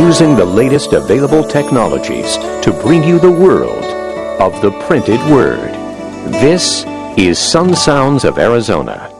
using the latest available technologies to bring you the world of the printed word. This is Sun Sounds of Arizona.